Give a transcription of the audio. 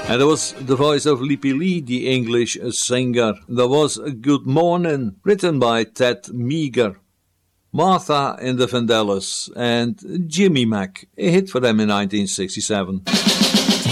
And there was the voice of Lippy Lee, the English singer. There was Good Morning, written by Ted Meager. Martha and the Vandellas and Jimmy Mac, a hit for them in 1967.